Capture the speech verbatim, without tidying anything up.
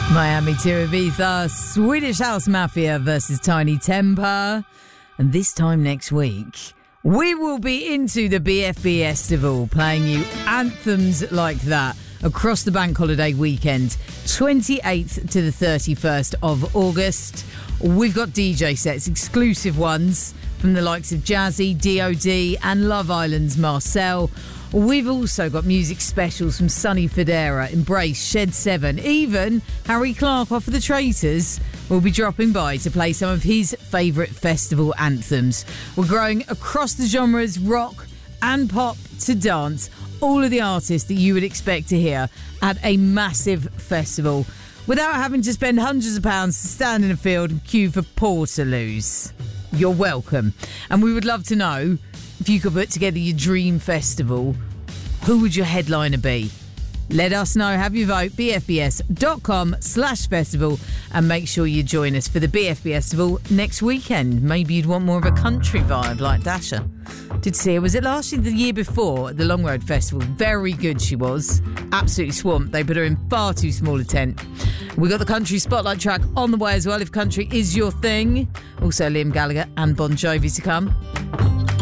Miami to Ibiza, Swedish House Mafia versus Tiny Temper. And this time next week, we will be into the B F B Festival, playing you anthems like that across the bank holiday weekend, twenty-eighth to the thirty-first of August. We've got D J sets, exclusive ones from the likes of Jazzy, D O D and Love Island's Marcel. We've also got music specials from Sonny Fodera, Embrace, Shed seven. Even Harry Clark off of the Traitors will be dropping by to play some of his favourite festival anthems. We're growing across the genres, rock and pop to dance. All of the artists that you would expect to hear at a massive festival without having to spend hundreds of pounds to stand in a field and queue for Portaloos. You're welcome. And we would love to know, if you could put together your dream festival, who would your headliner be? Let us know. Have your vote. b f b s dot com slash festival, and make sure you join us for the B F B Festival next weekend. Maybe you'd want more of a country vibe like Dasha. Did see her, was it last year, the year before, at the Long Road Festival? Very good she was. Absolutely swamped. They put her in far too small a tent. We got the country spotlight track on the way as well, if country is your thing. Also Liam Gallagher and Bon Jovi to come.